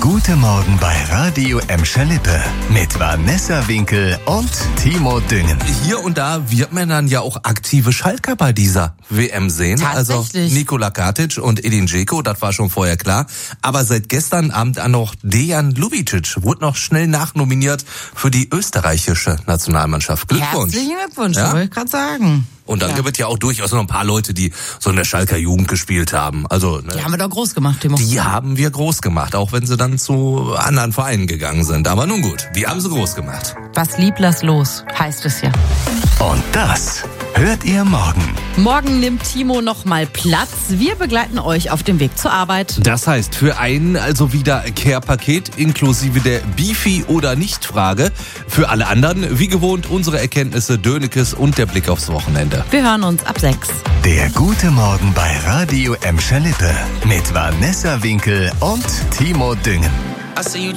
gute Morgen bei Radio Emscher-Lippe mit Vanessa Winkel und Timo Düngen. Hier und da wird man dann ja auch aktive Schalker bei dieser WM sehen. Also Nikola Katic und Edin Dzeko, das war schon vorher klar. Aber seit gestern Abend auch noch Dejan Lubicic wurde noch schnell nachnominiert für die österreichische Nationalmannschaft. Glückwunsch. Herzlichen Glückwunsch, ja? Wollte ich gerade sagen. Und dann gibt es ja auch durchaus noch ein paar Leute, die so in der Schalker Jugend gespielt haben. Also, die haben wir doch groß gemacht, Timo. Die haben wir groß gemacht, auch wenn sie dann zu anderen Vereinen gegangen sind. Aber nun gut, die haben sie groß gemacht. Was lieb, lass los, heißt es ja. Und das hört ihr morgen. Morgen nimmt Timo noch mal Platz. Wir begleiten euch auf dem Weg zur Arbeit. Das heißt, für einen also wieder Care-Paket inklusive der Beefy- oder Nicht-Frage. Für alle anderen, wie gewohnt, unsere Erkenntnisse, Dönekes und der Blick aufs Wochenende. Wir hören uns ab 6. Der gute Morgen bei Radio Emscher-Lippe mit Vanessa Winkel und Timo Düngen. I see you